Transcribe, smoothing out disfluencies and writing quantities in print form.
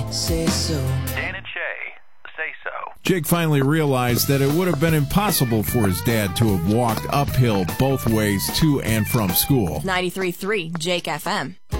Say so. Dan and Shay, say so. Jake finally realized that it would have been impossible for his dad to have walked uphill both ways to and from school. 93.3 Jake FM.